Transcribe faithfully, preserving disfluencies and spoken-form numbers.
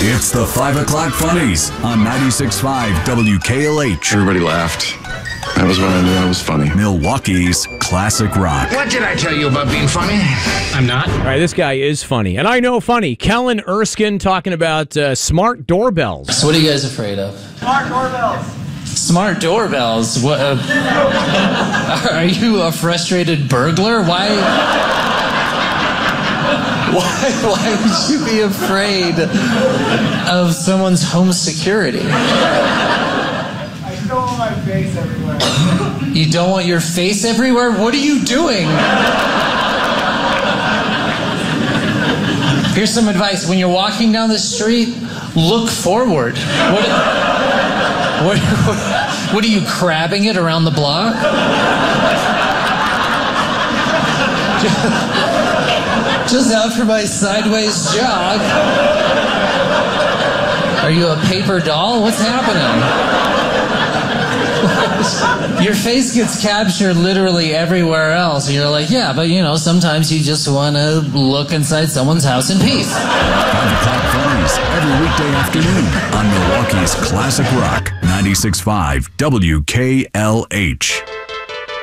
It's the five o'clock Funnies on ninety-six point five W K L H. Everybody laughed. That was when I knew I was funny. Milwaukee's classic rock. What did I tell you about being funny? I'm not. All right, this guy is funny. And I know funny. Kellen Erskine talking about uh, smart doorbells. So what are you guys afraid of? Smart doorbells. Smart doorbells? What? Uh, are you a frustrated burglar? Why? Why? Why would you be afraid of someone's home security? I don't want my face everywhere. You don't want your face everywhere? What are you doing? Here's some advice. When you're walking down the street, look forward. What, what, what, what are you, crabbing it around the block? Just out for my sideways jog. Are you a paper doll? What's happening? Your face gets captured literally everywhere else. And you're like, yeah, but you know, sometimes you just want to look inside someone's house in peace. five o'clock Funnies every weekday afternoon on Milwaukee's classic rock ninety-six point five W K L H.